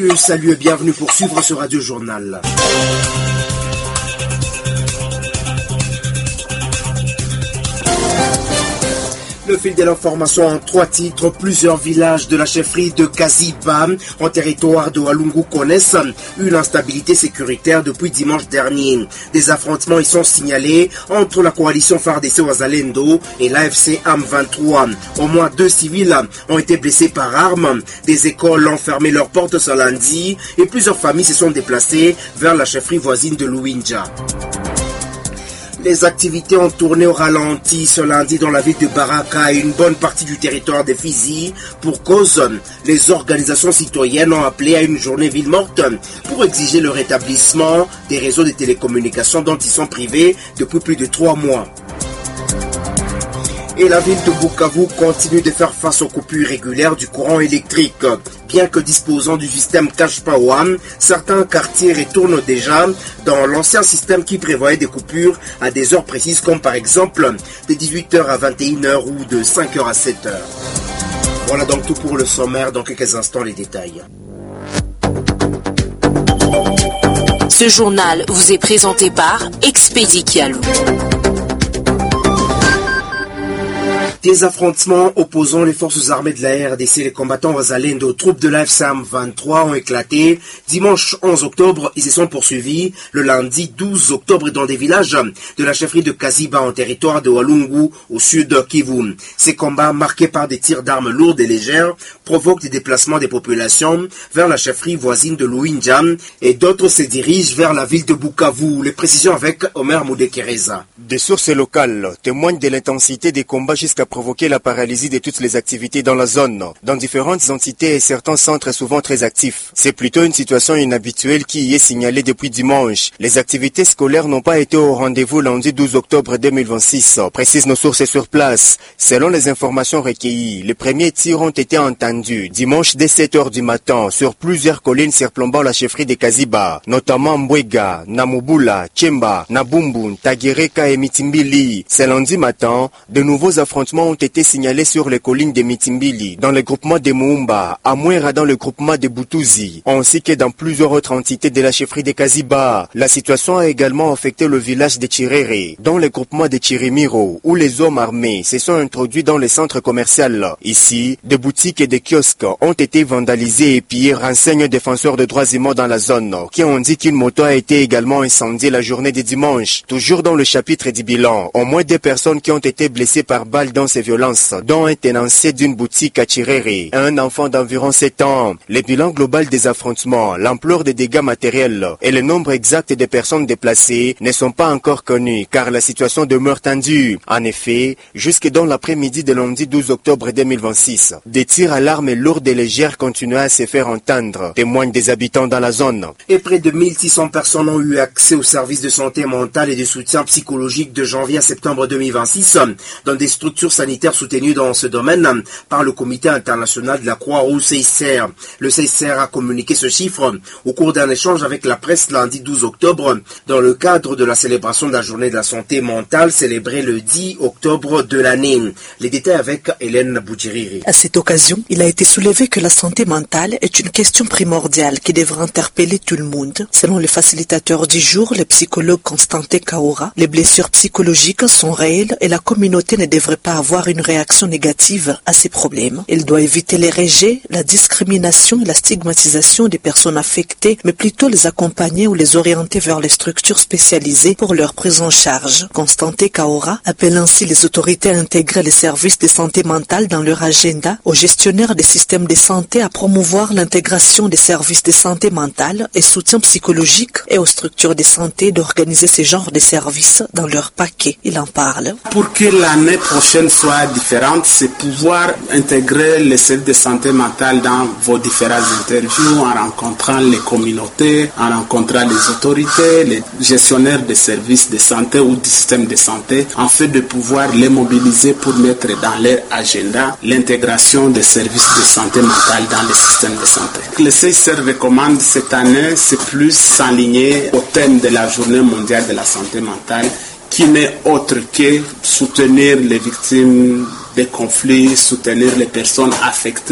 Salut et bienvenue pour suivre ce Radio Journal. Le fil de l'information en 3 titres. Plusieurs villages de la chefferie de Kaziba, en territoire de Walungu, connaissent une instabilité sécuritaire depuis dimanche dernier. Des affrontements y sont signalés entre la coalition FARDC Wazalendo et l'AFC AM23. Au moins 2 civils ont été blessés par armes. Des écoles ont fermé leurs portes ce lundi et plusieurs familles se sont déplacées vers la chefferie voisine de Luinja. Les activités ont tourné au ralenti ce lundi dans la ville de Baraka et une bonne partie du territoire de Fizi. Pour cause, les organisations citoyennes ont appelé à une journée ville morte pour exiger le rétablissement des réseaux de télécommunications dont ils sont privés depuis plus de 3 mois. Et la ville de Bukavu continue de faire face aux coupures régulières du courant électrique. Bien que disposant du système Cash Power, certains quartiers retournent déjà dans l'ancien système qui prévoyait des coupures à des heures précises, comme par exemple de 18h à 21h ou de 5h à 7h. Voilà donc tout pour le sommaire. Dans quelques instants, les détails. Ce journal vous est présenté par Expedi Kialou. Des affrontements opposant les forces armées de la RDC et les combattants Wazalendo aux troupes de l'AFC AM23 ont éclaté dimanche 11 octobre et se sont poursuivis le lundi 12 octobre dans des villages de la chefferie de Kaziba en territoire de Walungu au sud de Kivu. Ces combats marqués par des tirs d'armes lourdes et légères provoquent des déplacements des populations vers la chefferie voisine de Luinja et d'autres se dirigent vers la ville de Bukavu. Les précisions avec Omer Moudekereza. Des sources locales témoignent de l'intensité des combats jusqu'à provoquer la paralysie de toutes les activités dans la zone, dans différentes entités et certains centres souvent très actifs. C'est plutôt une situation inhabituelle qui y est signalée depuis dimanche. Les activités scolaires n'ont pas été au rendez-vous lundi 12 octobre 2026, précisent nos sources sur place. Selon les informations recueillies, les premiers tirs ont été entendus dimanche dès 7h du matin sur plusieurs collines surplombant la chefferie de Kaziba, notamment Mbwega, Namubula, Tchemba, Nabumbu, Tagereka et Mitimbili. Ce lundi matin, de nouveaux affrontements ont été signalés sur les collines de Mitimbili, dans le groupement de Muumba, à Mwera dans le groupement de Butuzi, ainsi que dans plusieurs autres entités de la chefferie de Kaziba. La situation a également affecté le village de Chirere, dans le groupement de Chirimiro, où les hommes armés se sont introduits dans les centres commerciaux. Ici, des boutiques et des kiosques ont été vandalisés et pillés, renseignent défenseurs de droits humains dans la zone, qui ont dit qu'une moto a été également incendiée la journée de dimanche. Toujours dans le chapitre du bilan, au moins 2 personnes qui ont été blessées par balles dans ces violences, dont un tenancier d'une boutique à Chirere et un enfant d'environ 7 ans. Le bilan global des affrontements, l'ampleur des dégâts matériels et le nombre exact des personnes déplacées ne sont pas encore connus car la situation demeure tendue. En effet, jusque dans l'après-midi de lundi 12 octobre 2026, des tirs à l'arme lourde et légère continuaient à se faire entendre, témoignent des habitants dans la zone. Et près de 1600 personnes ont eu accès aux services de santé mentale et de soutien psychologique de janvier à septembre 2026 dans des structures sanitaires soutenues dans ce domaine par le Comité international de la Croix-Rouge CICR. Le CICR a communiqué ce chiffre au cours d'un échange avec la presse lundi 12 octobre dans le cadre de la célébration de la journée de la santé mentale célébrée le 10 octobre de l'année. Les détails avec Hélène Boutiriri. À cette occasion, il a été soulevé que la santé mentale est une question primordiale qui devrait interpeller tout le monde. Selon le facilitateur du jour, le psychologue Constantin Kaora, les blessures psychologiques sont réelles et la communauté ne devrait pas avoir une réaction négative à ces problèmes. Il doit éviter les rejets, la discrimination et la stigmatisation des personnes affectées, mais plutôt les accompagner ou les orienter vers les structures spécialisées pour leur prise en charge. Constantin Kaora appelle ainsi les autorités à intégrer les services de santé mentale dans leur agenda, aux gestionnaires des systèmes de santé à promouvoir l'intégration des services de santé mentale et soutien psychologique et aux structures de santé d'organiser ce genre de services dans leur paquet. Il en parle. Pour que l'année prochaine soit différente, c'est pouvoir intégrer les services de santé mentale dans vos différentes interviews en rencontrant les communautés, en rencontrant les autorités, les gestionnaires des services de santé ou du système de santé, en fait de pouvoir les mobiliser pour mettre dans leur agenda l'intégration des services de santé mentale dans le système de santé. Le CICR recommande cette année, c'est plus s'aligner au thème de la Journée mondiale de la santé mentale, qui n'est autre que soutenir les victimes des conflits, soutenir les personnes affectées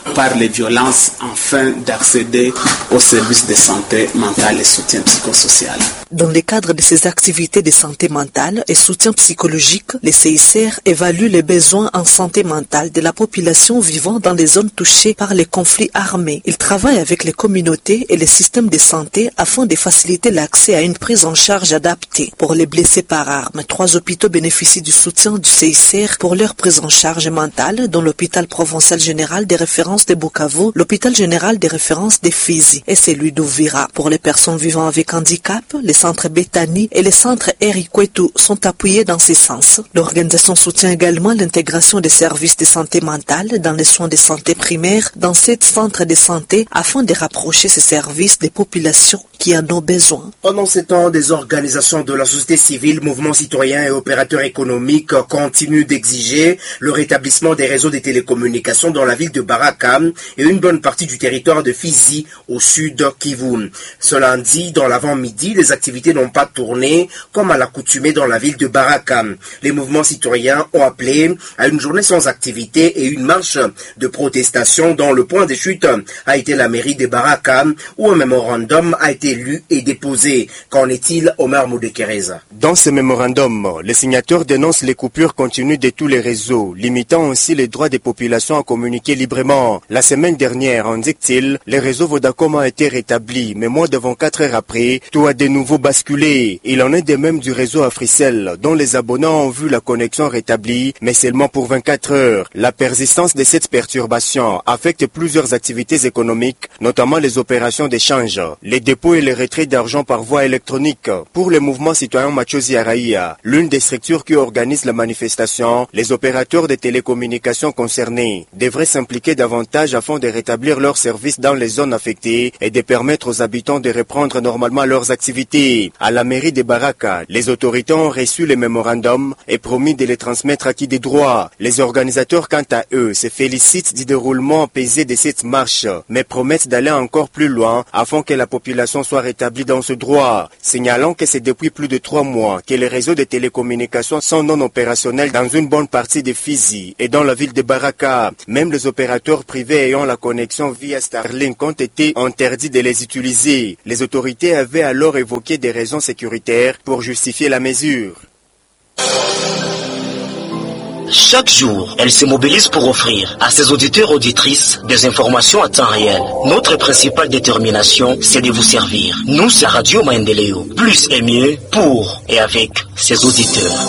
par les violences afin d'accéder aux services de santé mentale et soutien psychosocial. Dans le cadre de ces activités de santé mentale et soutien psychologique, les CICR évaluent les besoins en santé mentale de la population vivant dans les zones touchées par les conflits armés. Ils travaillent avec les communautés et les systèmes de santé afin de faciliter l'accès à une prise en charge adaptée. Pour les blessés par arme, 3 hôpitaux bénéficient du soutien du CICR pour leur prise en charge mentale, dont l'hôpital provincial général des références de Bukavu, l'hôpital général des références de Fizi et celui d'Uvira. Pour les personnes vivant avec handicap, les centres Bethany et les centres Erikwetu sont appuyés dans ce sens. L'organisation soutient également l'intégration des services de santé mentale dans les soins de santé primaires dans 7 centres de santé afin de rapprocher ces services des populations qui en ont besoin. Pendant ces temps, des organisations de la société civile, mouvements citoyens et opérateurs économiques continuent d'exiger le rétablissement des réseaux de télécommunications dans la ville de Baraka et une bonne partie du territoire de Fizi au sud Kivu. Ce lundi, dans l'avant-midi, les activités n'ont pas tourné comme à l'accoutumée dans la ville de Baraka. Les mouvements citoyens ont appelé à une journée sans activité et une marche de protestation dont le point de chute a été la mairie de Baraka où un mémorandum a été lu et déposé. Qu'en est-il, Omar Moudekereza? Dans ce mémorandum, les signataires dénoncent les coupures continues de tous les réseaux, limitant ainsi les droits des populations à communiquer librement. La semaine dernière, indique-t-il, les réseaux Vodacom ont été rétablis, mais moins de 24 heures après, tout a de nouveau basculé. Il en est de même du réseau Africell, dont les abonnés ont vu la connexion rétablie, mais seulement pour 24 heures. La persistance de cette perturbation affecte plusieurs activités économiques, notamment les opérations d'échange, les dépôts et les retraits d'argent par voie électronique. Pour le mouvement citoyen Machozi Araïa, l'une des structures qui organise la manifestation, les opérateurs de télécommunications concernés devraient s'impliquer davantage afin de rétablir leurs services dans les zones affectées et de permettre aux habitants de reprendre normalement leurs activités. À la mairie de Baraka, les autorités ont reçu les mémorandums et promis de les transmettre à qui des droits. Les organisateurs, quant à eux, se félicitent du déroulement apaisé de cette marche, mais promettent d'aller encore plus loin afin que la population soit rétablie dans ce droit, signalant que c'est depuis plus de 3 mois que les réseaux de télécommunications sont non opérationnels dans une bonne partie de Fizi et dans la ville de Baraka. Même les opérateurs privés ayant la connexion via Starlink ont été interdits de les utiliser. Les autorités avaient alors évoqué des raisons sécuritaires pour justifier la mesure. Chaque jour, elle se mobilise pour offrir à ses auditeurs et auditrices des informations à temps réel. Notre principale détermination, c'est de vous servir. Nous, c'est Radio Maendeleo. Plus et mieux pour et avec ses auditeurs.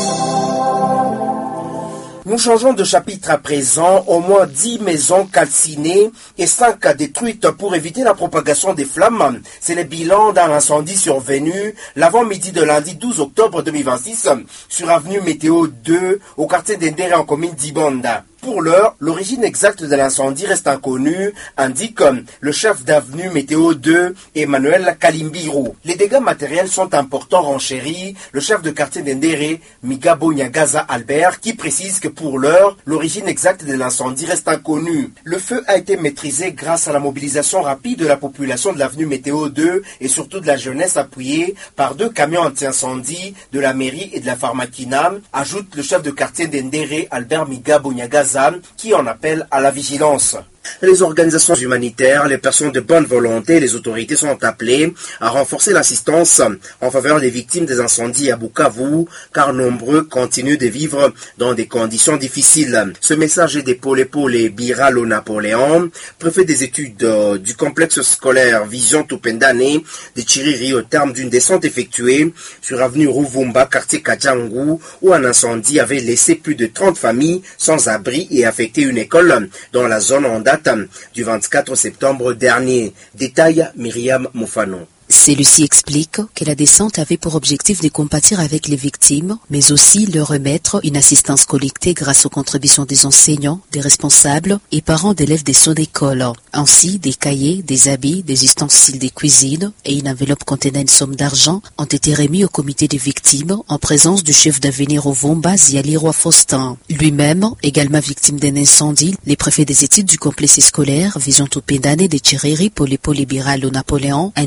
Nous changeons de chapitre à présent. Au moins 10 maisons calcinées et 5 détruites pour éviter la propagation des flammes. C'est le bilan d'un incendie survenu l'avant-midi de lundi 12 octobre 2026 sur avenue Météo 2 au quartier d'Endere en commune d'Ibonda. Pour l'heure, l'origine exacte de l'incendie reste inconnue, indique le chef d'avenue Météo 2, Emmanuel Kalimbiro. Les dégâts matériels sont importants, renchérit le chef de quartier d'Endere, Migabo Nyagaza Albert, qui précise que pour l'heure, l'origine exacte de l'incendie reste inconnue. Le feu a été maîtrisé grâce à la mobilisation rapide de la population de l'avenue Météo 2 et surtout de la jeunesse appuyée par 2 camions anti-incendie de la mairie et de la Pharmakina, ajoute le chef de quartier d'Endere, Albert Migabo Nyagaza, qui en appelle à la vigilance. Les organisations humanitaires, les personnes de bonne volonté et les autorités sont appelées à renforcer l'assistance en faveur des victimes des incendies à Bukavu, car nombreux continuent de vivre dans des conditions difficiles. Ce message est de Paul Biralo Napoléon, préfet des études du complexe scolaire Vision Tupendane de Chiriri au terme d'une descente effectuée sur avenue Ruvumba, quartier Kachangu, où un incendie avait laissé plus de 30 familles sans abri et affecté une école dans la zone en date du 24 septembre dernier. Détail Myriam Moufano. Celui-ci explique que la descente avait pour objectif de compatir avec les victimes, mais aussi leur remettre une assistance collectée grâce aux contributions des enseignants, des responsables et parents d'élèves de son école. Ainsi, des cahiers, des habits, des ustensiles de cuisine et une enveloppe contenant une somme d'argent ont été remis au comité des victimes en présence du chef d'avenir Ovomba Zialirwa Faustin. Lui-même, également victime d'un incendie, les préfets des études du complexe scolaire Vision Tupendane de Chiriri Paul Biralo Napoléon indiquent que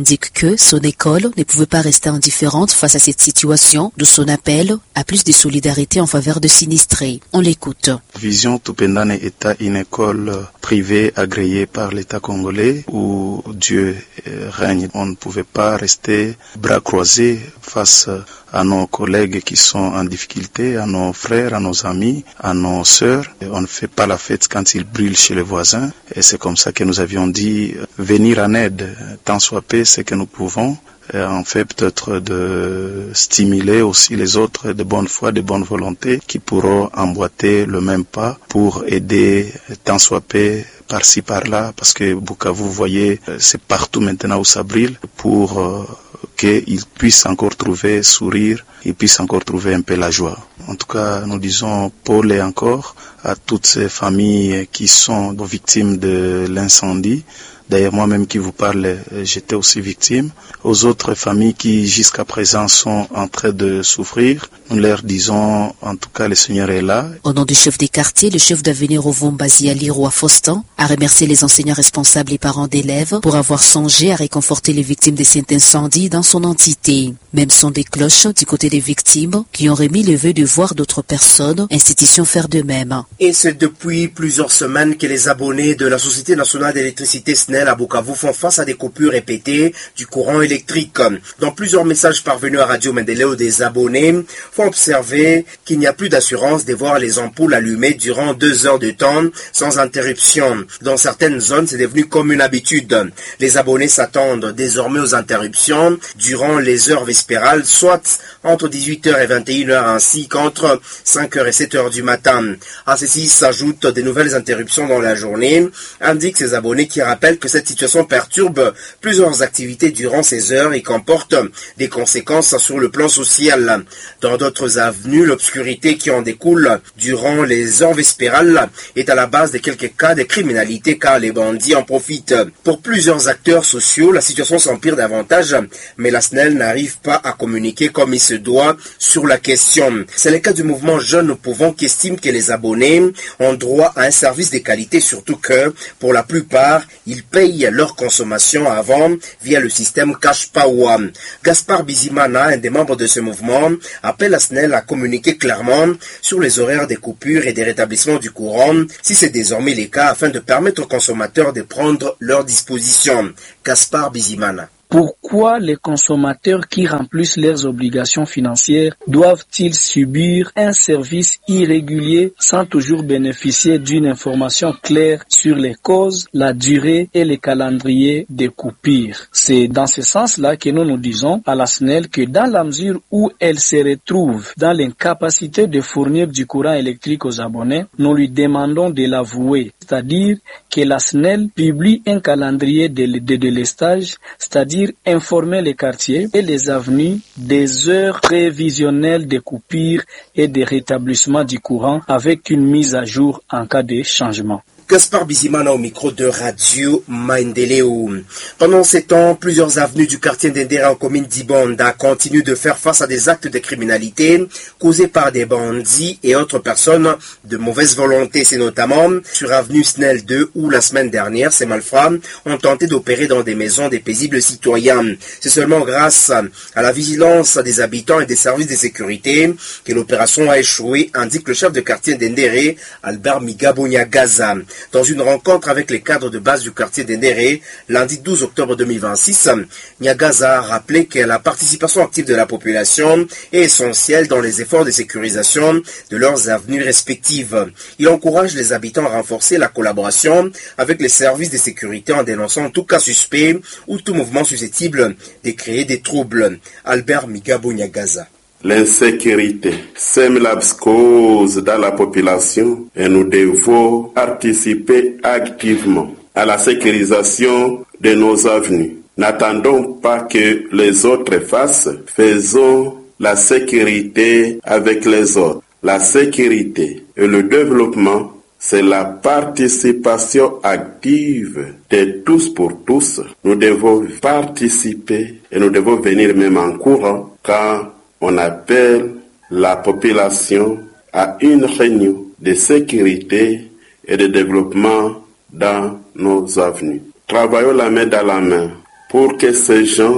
que son école ne pouvait pas rester indifférente face à cette situation, d'où son appel à plus de solidarité en faveur de sinistrés. On l'écoute. Vision Tupendane est une école privée agréée par l'État congolais où Dieu règne. On ne pouvait pas rester bras croisés face à nos collègues qui sont en difficulté, à nos frères, à nos amis, à nos sœurs. Et on ne fait pas la fête quand il brûle chez les voisins. Et c'est comme ça que nous avions dit venir en aide, tant soit peu ce que nous pouvons. Et en fait peut-être de stimuler aussi les autres de bonne foi, de bonne volonté qui pourront emboîter le même pas pour aider tant soit peu par-ci par-là, parce que Bukavu, vous voyez, c'est partout maintenant où ça brûle, pour qu'ils puissent encore trouver sourire, ils puissent encore trouver un peu la joie. En tout cas, nous disons Paul et encore à toutes ces familles qui sont victimes de l'incendie. D'ailleurs, moi-même qui vous parle, j'étais aussi victime. Aux autres familles qui, jusqu'à présent, sont en train de souffrir, nous leur disons, en tout cas, le Seigneur est là. Au nom du chef des quartiers, le chef d'avenir Ovumbazi Aliroa Faustin a remercié les enseignants responsables et parents d'élèves pour avoir songé à réconforter les victimes de cet incendie dans son entité. Même son des cloches du côté des victimes qui ont remis le vœu de voir d'autres personnes, institutions faire de même. Et c'est depuis plusieurs semaines que les abonnés de la Société nationale d'électricité SNEL à Bukavu font face à des coupures répétées du courant électrique. Dans plusieurs messages parvenus à Radio Mendeleo, des abonnés font observer qu'il n'y a plus d'assurance de voir les ampoules allumées durant 2 heures de temps sans interruption. Dans certaines zones, c'est devenu comme une habitude. Les abonnés s'attendent désormais aux interruptions durant les heures vespérales, soit entre 18h et 21h ainsi qu'entre 5h et 7h du matin. À ceci s'ajoutent de nouvelles interruptions dans la journée, indiquent ces abonnés qui rappellent que cette situation perturbe plusieurs activités durant ces heures et comporte des conséquences sur le plan social. Dans d'autres avenues, l'obscurité qui en découle durant les heures vespérales est à la base de quelques cas de criminalité car les bandits en profitent. Pour plusieurs acteurs sociaux, la situation s'empire davantage, mais la SNEL n'arrive pas à communiquer comme il se doit sur la question. C'est le cas du mouvement Jeunes Nous Pouvons qui estime que les abonnés ont droit à un service de qualité, surtout que, pour la plupart, ils payent leur consommation avant via le système Cash Power. Gaspard Bizimana, un des membres de ce mouvement, appelle la SNEL à communiquer clairement sur les horaires des coupures et des rétablissements du courant, si c'est désormais le cas, afin de permettre aux consommateurs de prendre leurs dispositions. Gaspard Bizimana. Pourquoi les consommateurs qui remplissent leurs obligations financières doivent-ils subir un service irrégulier sans toujours bénéficier d'une information claire sur les causes, la durée et les calendriers des coupures? C'est dans ce sens-là que nous disons à la SNEL que dans la mesure où elle se retrouve dans l'incapacité de fournir du courant électrique aux abonnés, nous lui demandons de l'avouer, c'est-à-dire que la SNEL publie un calendrier de délestage, c'est-à-dire informer les quartiers et les avenues des heures prévisionnelles de coupures et de rétablissement du courant avec une mise à jour en cas de changement. Gaspard Bizimana au micro de Radio Maendeleo. Pendant ces temps, plusieurs avenues du quartier d'Endera en commune d'Ibonda continuent de faire face à des actes de criminalité causés par des bandits et autres personnes de mauvaise volonté. C'est notamment sur avenue Snell 2 où la semaine dernière, ces malfrats ont tenté d'opérer dans des maisons des paisibles citoyens. C'est seulement grâce à la vigilance des habitants et des services de sécurité que l'opération a échoué, indique le chef de quartier d'Endere, Albert Migabonyagaza. Dans une rencontre avec les cadres de base du quartier d'Endere, lundi 12 octobre 2026, Nyagaza a rappelé que la participation active de la population est essentielle dans les efforts de sécurisation de leurs avenues respectives. Il encourage les habitants à renforcer la collaboration avec les services de sécurité en dénonçant tout cas suspect ou tout mouvement susceptible de créer des troubles. Albert Migabo Nyagaza. L'insécurité sème la psychose dans la population et nous devons participer activement à la sécurisation de nos avenues. N'attendons pas que les autres fassent, faisons la sécurité avec les autres. La sécurité et le développement, c'est la participation active de tous pour tous. Nous devons participer et nous devons venir même en courant quand on appelle la population à une réunion de sécurité et de développement dans nos avenues. Travaillons la main dans la main pour que ces gens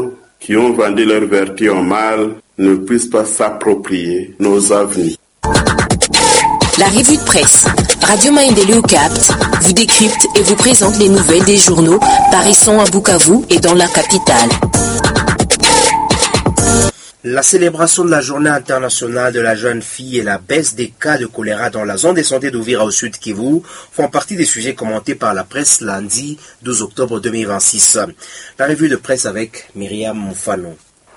qui ont vendu leur vertu en mal ne puissent pas s'approprier nos avenues. La revue de presse Radio Maendeleo capte, vous décrypte et vous présente les nouvelles des journaux paraissant à Bukavu et dans la capitale. La célébration de la journée internationale de la jeune fille et la baisse des cas de choléra dans la zone de santé d'Uvira au sud Kivu font partie des sujets commentés par la presse lundi 12 octobre 2026. La revue de presse avec Myriam Moufano.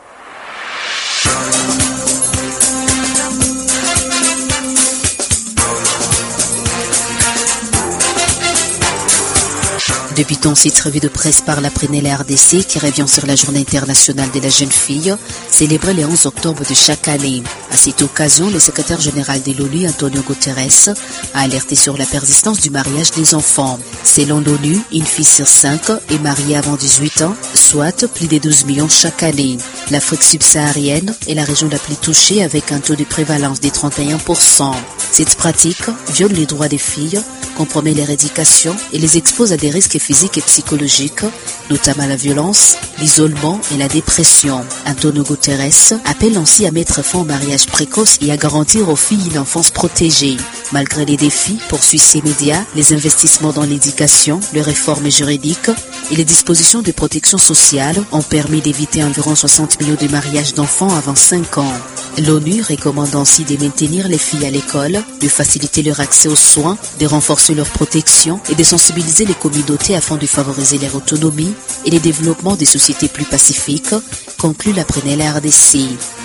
Débutons cette revue de presse par la Prenelle RDC qui revient sur la journée internationale de la jeune fille, célébrée le 11 octobre de chaque année. À cette occasion, le secrétaire général de l'ONU, Antonio Guterres, a alerté sur la persistance du mariage des enfants. Selon l'ONU, une fille sur 5 est mariée avant 18 ans, soit plus de 12 millions chaque année. L'Afrique subsaharienne est la région la plus touchée avec un taux de prévalence de 31%. Cette pratique viole les droits des filles, compromet leur éducation et les expose à des risques physiques et psychologiques, notamment la violence, l'isolement et la dépression. Antonio Guterres appelle ainsi à mettre fin au mariage précoce et à garantir aux filles une enfance protégée. Malgré les défis, poursuit ces médias, les investissements dans l'éducation, les réformes juridiques et les dispositions de protection sociale ont permis d'éviter environ 60 millions de mariages d'enfants avant 5 ans. L'ONU recommande ainsi de maintenir les filles à l'école, de faciliter leur accès aux soins, de renforcer leur protection et de sensibiliser les communautés afin de favoriser leur autonomie et le développement des sociétés plus pacifiques, conclut la Prenelle RDC.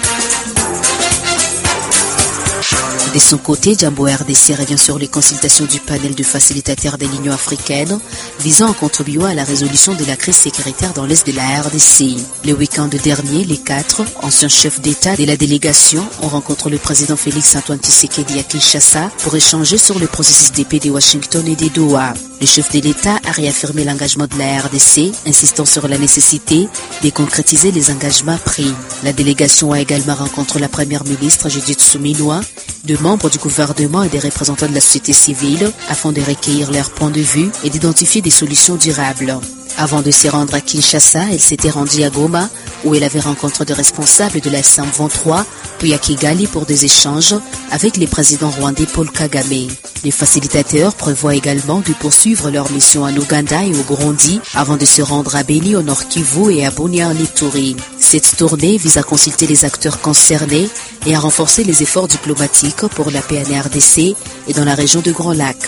De son côté, Jambo RDC revient sur les consultations du panel de facilitateurs de l'Union africaine visant à contribuer à la résolution de la crise sécuritaire dans l'est de la RDC. Le week-end dernier, les 4 anciens chefs d'État de la délégation ont rencontré le président Félix-Antoine Tshisekedi à Kinshasa pour échanger sur le processus de paix de Washington et de Doha. Le chef de l'État a réaffirmé l'engagement de la RDC, insistant sur la nécessité de concrétiser les engagements pris. La délégation a également rencontré la première ministre Judith Suminwa, de membres du gouvernement et des représentants de la société civile afin de recueillir leurs points de vue et d'identifier des solutions durables. Avant de se rendre à Kinshasa, elle s'était rendue à Goma où elle avait rencontré des responsables de la SM23, puis à Kigali pour des échanges avec les présidents rwandais Paul Kagame. Les facilitateurs prévoient également de poursuivre leur mission en Ouganda et au Burundi avant de se rendre à Beni au Nord Kivu et à Bunia en Ituri. Cette tournée vise à consulter les acteurs concernés et à renforcer les efforts diplomatiques pour la paix en RDC et dans la région de Grand Lac.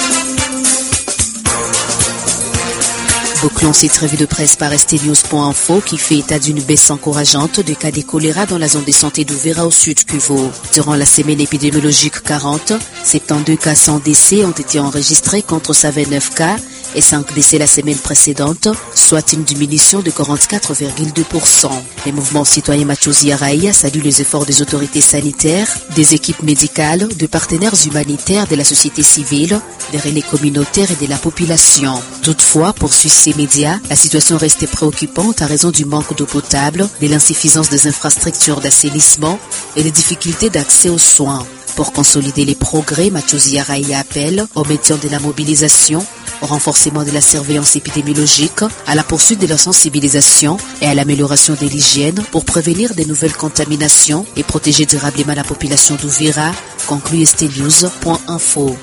Bouclons cette revue de presse par STnews.info qui fait état d'une baisse encourageante de cas de choléra dans la zone de santé d'Uvira au sud Kivu. Durant la semaine épidémiologique 40, 72 cas sans décès ont été enregistrés contre 129 cas et 5 décès la semaine précédente, soit une diminution de 44,2%. Les mouvements citoyens Machozi Araïa saluent les efforts des autorités sanitaires, des équipes médicales, de partenaires humanitaires, de la société civile, des relais communautaires et de la population. Toutefois, poursuivent ces médias, la situation reste préoccupante à raison du manque d'eau potable, de l'insuffisance des infrastructures d'assainissement et des difficultés d'accès aux soins. Pour consolider les progrès, Machozi Araïa appelle au maintien de la mobilisation, au renforcement de la surveillance épidémiologique, à la poursuite de la sensibilisation et à l'amélioration de l'hygiène pour prévenir de nouvelles contaminations et protéger durablement la population d'Uvira, conclut STnews.info.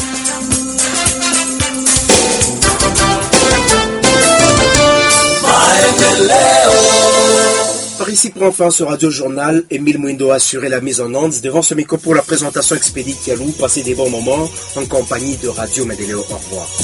Par ici prend fin ce radio journal. Émile Mouindo a assuré la mise en onde devant ce micro pour la présentation expédite Yalou. Passez des bons moments en compagnie de Radio Maendeleo. Au revoir.